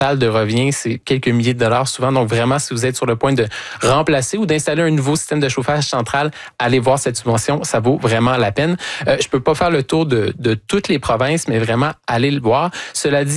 de revient, c'est quelques milliers de dollars souvent. Donc vraiment, si vous êtes sur le point de remplacer ou d'installer un nouveau système de chauffage central, allez voir cette subvention, ça vaut vraiment la peine. Je peux pas faire le tour de toutes les provinces, mais vraiment, allez le voir. Cela dit,